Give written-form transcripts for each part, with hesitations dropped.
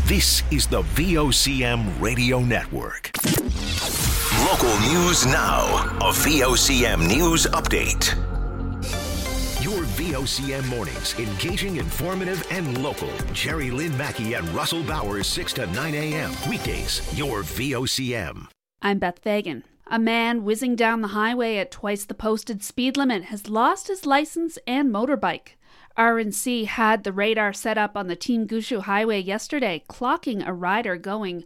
This is the VOCM Radio Network. Local news now. A VOCM news update. Your VOCM mornings, engaging, informative, and local. Jerry Lynn Mackey and Russell Bowers, 6 to 9 a.m. Weekdays, your VOCM. I'm Beth Fagan. A man whizzing down the highway at twice the posted speed limit has lost his license and motorbike. RNC had the radar set up on the Team Gushu Highway yesterday, clocking a rider going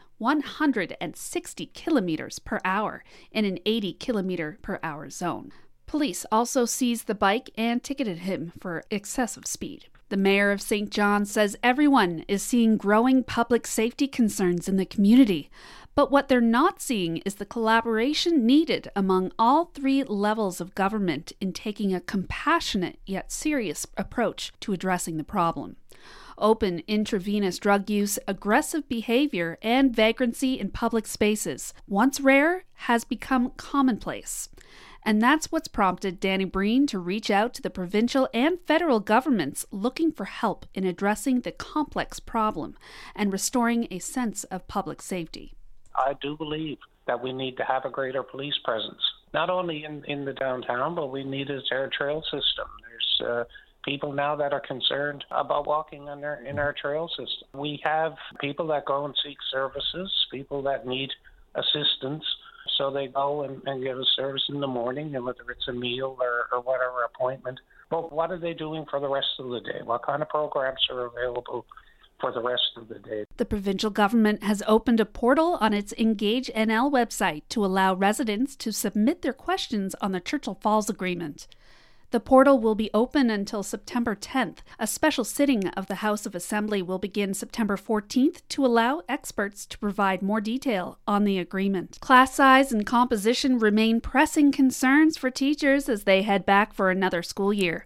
160 kilometers per hour in an 80 kilometer per hour zone. Police also seized the bike and ticketed him for excessive speed. The mayor of St. John says everyone is seeing growing public safety concerns in the community. But what they're not seeing is the collaboration needed among all three levels of government in taking a compassionate yet serious approach to addressing the problem. Open intravenous drug use, aggressive behavior, and vagrancy in public spaces, once rare, has become commonplace. And that's what's prompted Danny Breen to reach out to the provincial and federal governments looking for help in addressing the complex problem and restoring a sense of public safety. I do believe that we need to have a greater police presence, not only in the downtown, but we need a trail system. There's people now that are concerned about walking in our trail system. We have people that go and seek services, people that need assistance, so they go and get a service in the morning, and whether it's a meal or whatever appointment. But what are they doing for the rest of the day? What kind of programs are available for the rest of the day? The provincial government has opened a portal on its Engage NL website to allow residents to submit their questions on the Churchill Falls Agreement. The portal will be open until September 10th. A special sitting of the House of Assembly will begin September 14th to allow experts to provide more detail on the agreement. Class size and composition remain pressing concerns for teachers as they head back for another school year.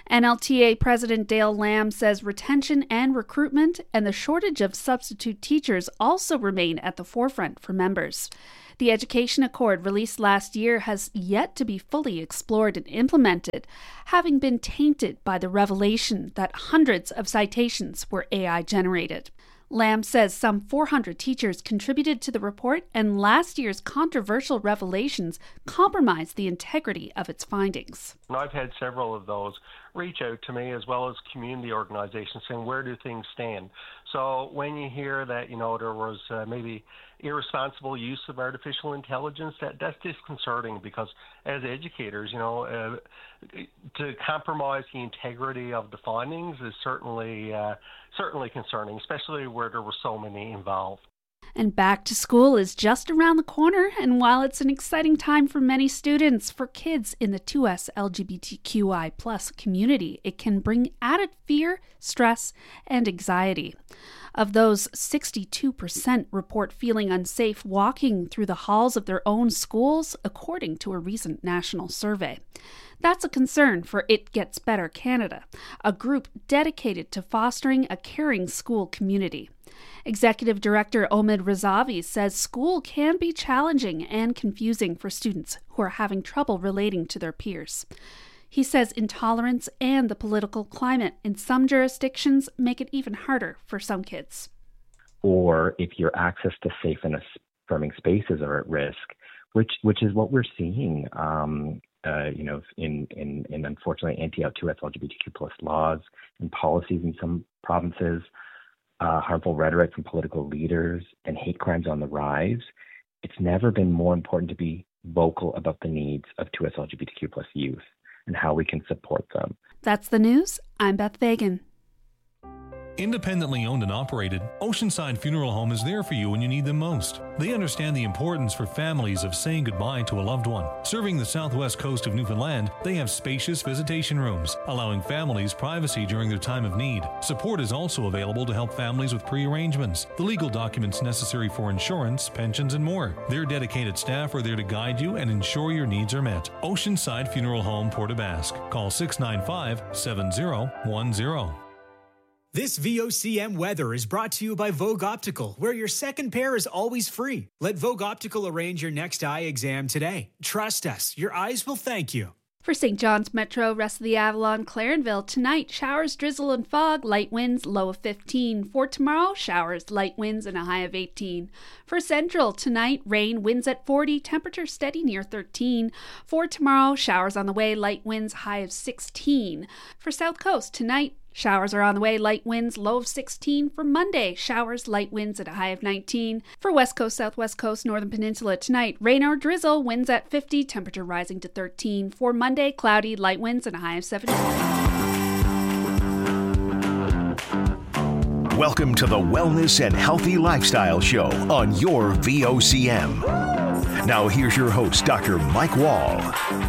NLTA President Dale Lamb says retention and recruitment and the shortage of substitute teachers also remain at the forefront for members. The Education Accord released last year has yet to be fully explored and implemented, having been tainted by the revelation that hundreds of citations were AI generated. Lamb says some 400 teachers contributed to the report, and last year's controversial revelations compromised the integrity of its findings. I've had several of those reach out to me, as well as community organizations, saying, where do things stand? So when you hear that, there was maybe irresponsible use of artificial intelligence, that's disconcerting, because as educators, to compromise the integrity of the findings is certainly concerning, especially where there were so many involved. And back to school is just around the corner, and while it's an exciting time for many students, for kids in the 2S LGBTQI+ community, it can bring added fear, stress, and anxiety. Of those, 62% report feeling unsafe walking through the halls of their own schools, according to a recent national survey. That's a concern for It Gets Better Canada, a group dedicated to fostering a caring school community. Executive Director Omid Razavi says school can be challenging and confusing for students who are having trouble relating to their peers. He says intolerance and the political climate in some jurisdictions make it even harder for some kids. Or if your access to safe and affirming spaces are at risk, which is what we're seeing, in unfortunately anti-2S LGBTQ+ laws and policies in some provinces, harmful rhetoric from political leaders, and hate crimes on the rise. It's never been more important to be vocal about the needs of 2S LGBTQ+ youth and how we can support them. That's the news. I'm Beth Fagan. Independently owned and operated, Oceanside Funeral Home is there for you when you need them most. They understand the importance for families of saying goodbye to a loved one. Serving the southwest coast of Newfoundland, they have spacious visitation rooms, allowing families privacy during their time of need. Support is also available to help families with pre-arrangements, the legal documents necessary for insurance, pensions, and more. Their dedicated staff are there to guide you and ensure your needs are met. Oceanside Funeral Home, Port aux Basques. Call 695-7010. This VOCM weather is brought to you by Vogue Optical, where your second pair is always free. Let Vogue Optical arrange your next eye exam today. Trust us, your eyes will thank you. For St. John's Metro, rest of the Avalon, Clarenville, tonight, showers, drizzle, and fog, light winds, low of 15. For tomorrow, showers, light winds, and a high of 18. For Central, tonight, rain, winds at 40, temperature steady near 13. For tomorrow, showers on the way, light winds, high of 16. For South Coast, tonight, showers are on the way, light winds, low of 16. For Monday, showers, light winds at a high of 19. For West Coast, Southwest Coast, Northern Peninsula tonight, rain or drizzle, winds at 50, temperature rising to 13. For Monday, cloudy, light winds and a high of 17. Welcome to the Wellness and Healthy Lifestyle Show on your VOCM. Now here's your host, Dr. Mike Wall.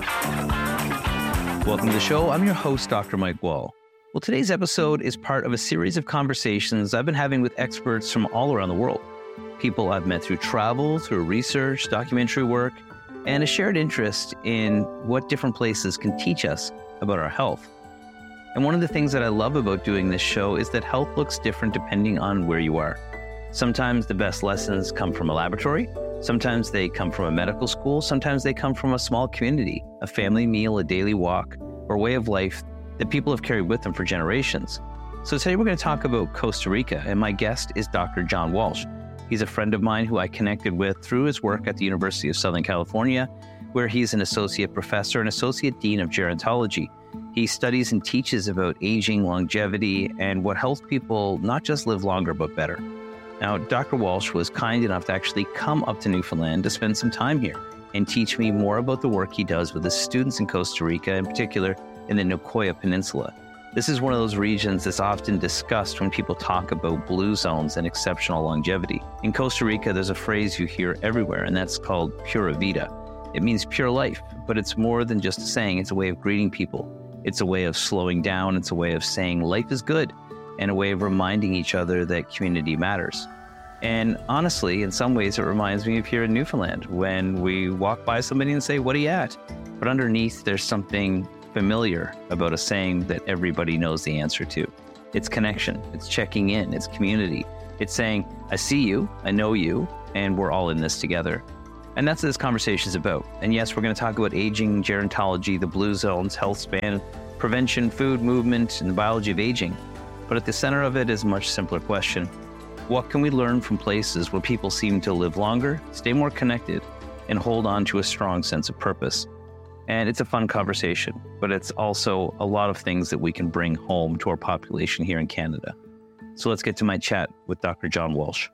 Welcome to the show. I'm your host, Dr. Mike Wall. Well, today's episode is part of a series of conversations I've been having with experts from all around the world. People I've met through travel, through research, documentary work, and a shared interest in what different places can teach us about our health. And one of the things that I love about doing this show is that health looks different depending on where you are. Sometimes the best lessons come from a laboratory. Sometimes they come from a medical school. Sometimes they come from a small community, a family meal, a daily walk, or way of life that people have carried with them for generations. So today we're going to talk about Costa Rica, and my guest is Dr. John Walsh. He's a friend of mine who I connected with through his work at the University of Southern California, where he's an associate professor and associate dean of gerontology. He studies and teaches about aging, longevity, and what helps people not just live longer, but better. Now, Dr. Walsh was kind enough to actually come up to Newfoundland to spend some time here and teach me more about the work he does with his students in Costa Rica, in particular in the Nicoya Peninsula. This is one of those regions that's often discussed when people talk about blue zones and exceptional longevity. In Costa Rica, there's a phrase you hear everywhere, and that's called pura vida. It means pure life, but it's more than just a saying. It's a way of greeting people. It's a way of slowing down. It's a way of saying life is good, and a way of reminding each other that community matters. And honestly, in some ways, it reminds me of here in Newfoundland when we walk by somebody and say, "What are you at?" But underneath, there's something familiar about a saying that everybody knows the answer to. It's connection, it's checking in, it's community. It's saying, I see you, I know you, and we're all in this together. And that's what this conversation is about. And yes, we're going to talk about aging, gerontology, the blue zones, health span, prevention, food movement, and the biology of aging. But at the center of it is a much simpler question. What can we learn from places where people seem to live longer, stay more connected, and hold on to a strong sense of purpose? And it's a fun conversation, but it's also a lot of things that we can bring home to our population here in Canada. So let's get to my chat with Dr. John Walsh.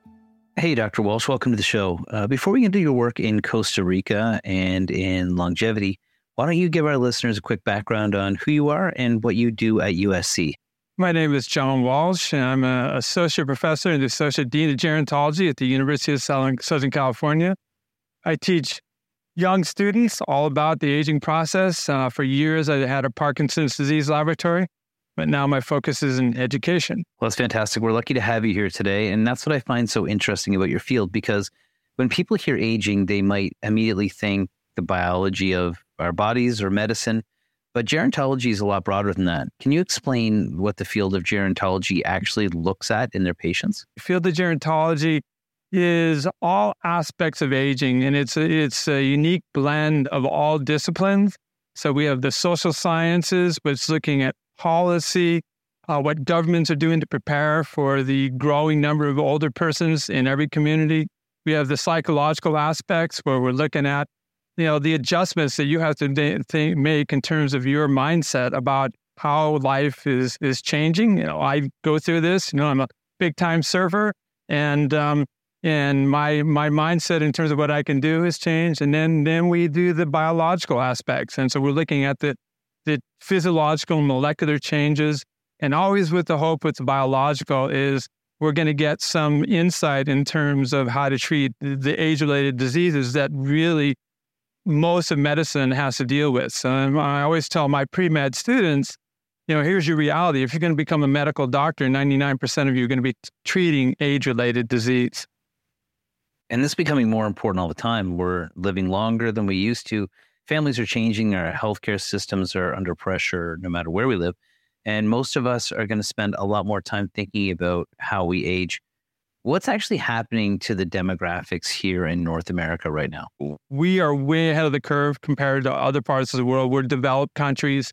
Hey, Dr. Walsh, welcome to the show. Before we get into your work in Costa Rica and in longevity, why don't you give our listeners a quick background on who you are and what you do at USC? My name is John Walsh, and I'm an associate professor and associate dean of gerontology at the University of Southern California. I teach young students all about the aging process. For years, I had a Parkinson's disease laboratory, but now my focus is in education. Well, that's fantastic. We're lucky to have you here today. And that's what I find so interesting about your field, because when people hear aging, they might immediately think the biology of our bodies or medicine, but gerontology is a lot broader than that. Can you explain what the field of gerontology actually looks at in their patients? The field of gerontology is all aspects of aging, and it's a unique blend of all disciplines. So we have the social sciences, but it's looking at policy, what governments are doing to prepare for the growing number of older persons in every community. We have the psychological aspects where we're looking at, the adjustments that you have to make in terms of your mindset about how life is changing. I go through this. I'm a big time surfer, and my mindset in terms of what I can do has changed. And then we do the biological aspects. And so we're looking at the physiological molecular changes. And always with the hope with the biological is we're going to get some insight in terms of how to treat the age-related diseases that really most of medicine has to deal with. So I always tell my pre-med students, here's your reality. If you're going to become a medical doctor, 99% of you are going to be treating age-related disease. And this is becoming more important all the time. We're living longer than we used to. Families are changing. Our healthcare systems are under pressure no matter where we live. And most of us are going to spend a lot more time thinking about how we age. What's actually happening to the demographics here in North America right now? We are way ahead of the curve compared to other parts of the world. We're developed countries.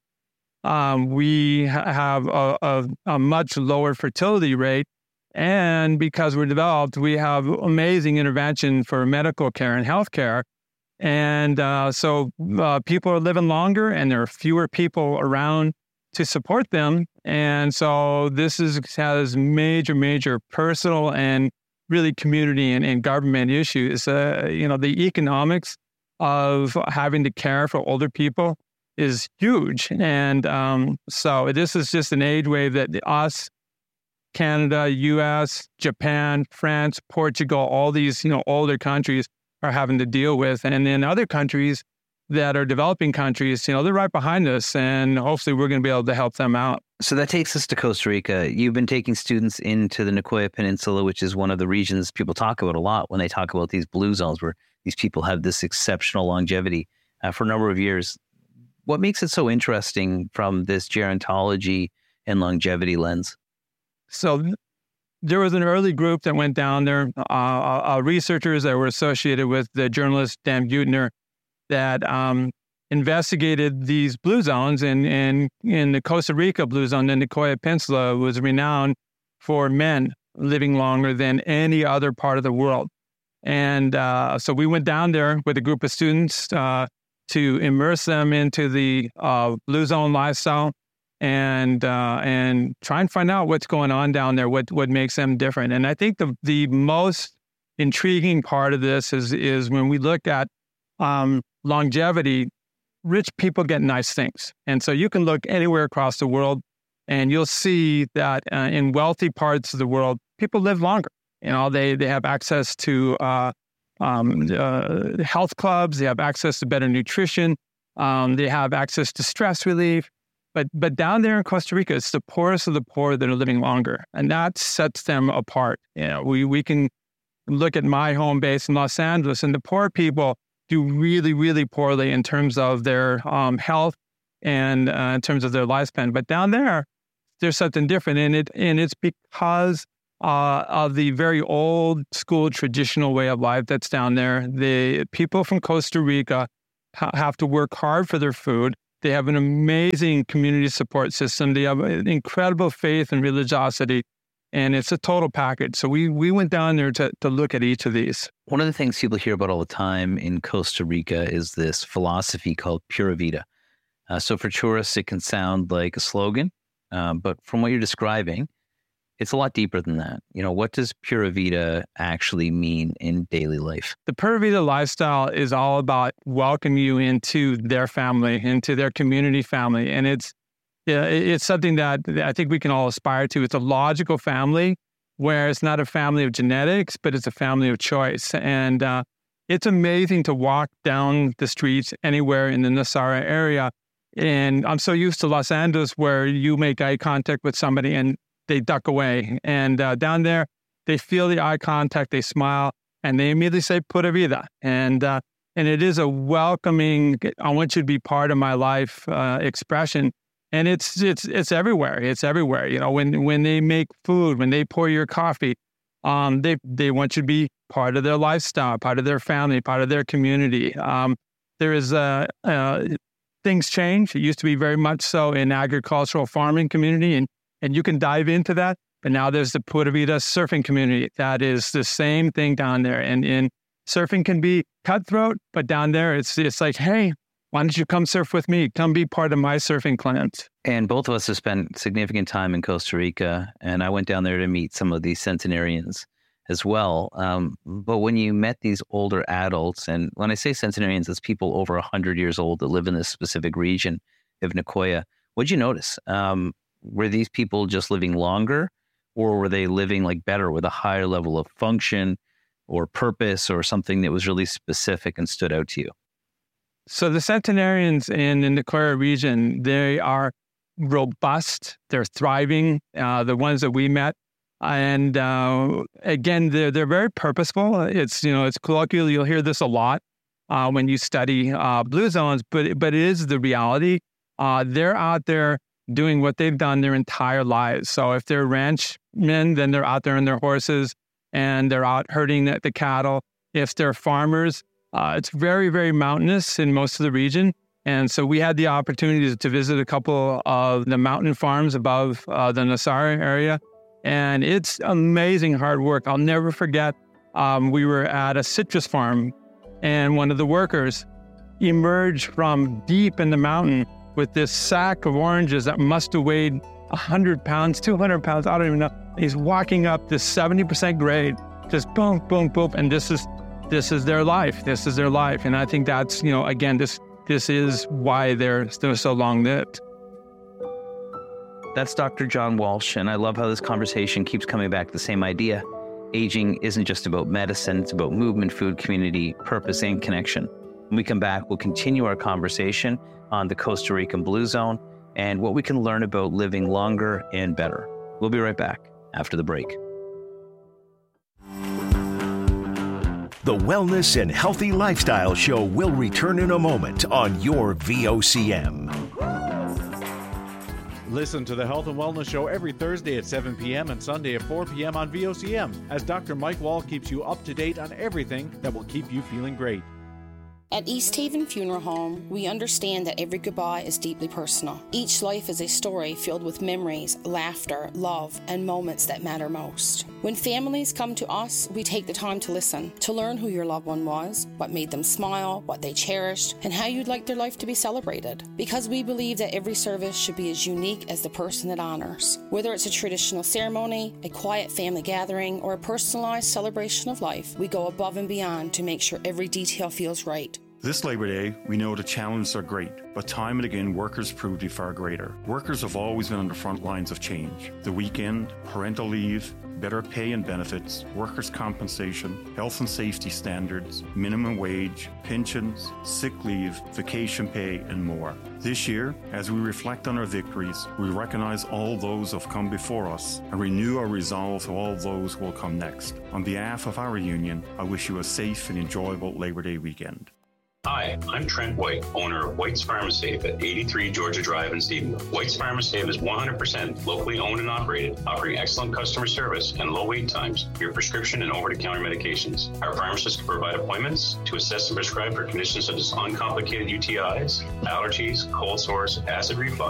We have a much lower fertility rate. And because we're developed, we have amazing intervention for medical care and healthcare. And so people are living longer, and there are fewer people around to support them. And so this has major personal and really community and government issues. The economics of having to care for older people is huge. And so this is just an age wave that us, Canada, US, Japan, France, Portugal, all these, older countries are having to deal with. And then other countries that are developing countries, they're right behind us, and hopefully we're going to be able to help them out. So that takes us to Costa Rica. You've been taking students into the Nicoya Peninsula, which is one of the regions people talk about a lot when they talk about these blue zones where these people have this exceptional longevity for a number of years. What makes it so interesting from this gerontology and longevity lens? So there was an early group that went down there, researchers that were associated with the journalist Dan Buettner, that investigated these blue zones. And in the Costa Rica blue zone, the Nicoya Peninsula was renowned for men living longer than any other part of the world. And so we went down there with a group of students to immerse them into the blue zone lifestyle and try and find out what's going on down there, what makes them different. And I think the most intriguing part of this is when we look at longevity, rich people get nice things. And so you can look anywhere across the world and you'll see that in wealthy parts of the world, people live longer. They have access to health clubs, they have access to better nutrition, they have access to stress relief. But down there in Costa Rica, it's the poorest of the poor that are living longer. And that sets them apart. We can look at my home base in Los Angeles, and the poor people do really, really poorly in terms of their health and in terms of their lifespan. But down there's something different. And it's because of the very old school traditional way of life that's down there. The people from Costa Rica have to work hard for their food. They have an amazing community support system. They have an incredible faith and religiosity. And it's a total package. So we went down there to look at each of these. One of the things people hear about all the time in Costa Rica is this philosophy called Pura Vida. So for tourists, it can sound like a slogan. But from what you're describing, it's a lot deeper than that. What does Pura Vida actually mean in daily life? The Pura Vida lifestyle is all about welcoming you into their family, into their community family. And it's something that I think we can all aspire to. It's a logical family where it's not a family of genetics, but it's a family of choice. And it's amazing to walk down the streets anywhere in the Nosara area. And I'm so used to Los Angeles where you make eye contact with somebody and they duck away. And down there, they feel the eye contact, they smile, and they immediately say, Pura Vida. And it is a welcoming, I want you to be part of my life expression. And it's everywhere. It's everywhere. When they make food, when they pour your coffee, they want you to be part of their lifestyle, part of their family, part of their community. There is things change. It used to be very much so in agricultural farming community, and you can dive into that. But now there's the Pura Vida surfing community. That is the same thing down there. And surfing can be cutthroat, but down there it's like, hey, why don't you come surf with me? Come be part of my surfing clans. And both of us have spent significant time in Costa Rica, and I went down there to meet some of these centenarians as well. But when you met these older adults, and when I say centenarians, it's people over 100 years old that live in this specific region of Nicoya, what'd you notice? Were these people just living longer, or were they living better with a higher level of function or purpose or something that was really specific and stood out to you? So the centenarians in the Nicoya region, they are robust. They're thriving, the ones that we met. And again, they're very purposeful. It's colloquial. You'll hear this a lot when you study blue zones, but it is the reality. They're out there doing what they've done their entire lives. So if they're ranchmen, then they're out there on their horses. and they're out herding the cattle. If they're farmers, it's very, very mountainous in most of the region. And so we had the opportunity to visit a couple of the mountain farms above the Nassau area. And it's amazing hard work. I'll never forget, we were at a citrus farm, and one of the workers emerged from deep in the mountain with this sack of oranges that must have weighed 100 pounds, 200 pounds, I don't even know. He's walking up this 70% grade, just boom, boom, boom. And this is their life. This is their life. And I think that's, again, this is why they're so long-lived. That's Dr. John Walsh, and I love how this conversation keeps coming back to the same idea. Aging isn't just about medicine, it's about movement, food, community, purpose, and connection. When we come back, we'll continue our conversation on the Costa Rican Blue Zone and what we can learn about living longer and better. We'll be right back after the break. The Wellness and Healthy Lifestyle Show will return in a moment on your VOCM. Listen to the Health and Wellness Show every Thursday at 7 p.m. and Sunday at 4 p.m. on VOCM as Dr. Mike Wall keeps you up to date on everything that will keep you feeling great. At East Haven Funeral Home, we understand that every goodbye is deeply personal. Each life is a story filled with memories, laughter, love, and moments that matter most. When families come to us, we take the time to listen, to learn who your loved one was, what made them smile, what they cherished, and how you'd like their life to be celebrated. Because we believe that every service should be as unique as the person it honors. Whether it's a traditional ceremony, a quiet family gathering, or a personalized celebration of life, we go above and beyond to make sure every detail feels right. This Labour Day, we know the challenges are great, but time and again workers prove to be far greater. Workers have always been on the front lines of change. The weekend, parental leave, better pay and benefits, workers' compensation, health and safety standards, minimum wage, pensions, sick leave, vacation pay, and more. This year, as we reflect on our victories, we recognize all those who have come before us and renew our resolve to all those who will come next. On behalf of our union, I wish you a safe and enjoyable Labour Day weekend. Hi, I'm Trent White, owner of White's Pharmacy at 83 Georgia Drive in Stephenville. White's Pharmacy is 100% locally owned and operated, offering excellent customer service and low wait times for your prescription and over-the-counter medications. Our pharmacists can provide appointments to assess and prescribe for conditions such as uncomplicated UTIs, allergies, cold sores, acid reflux,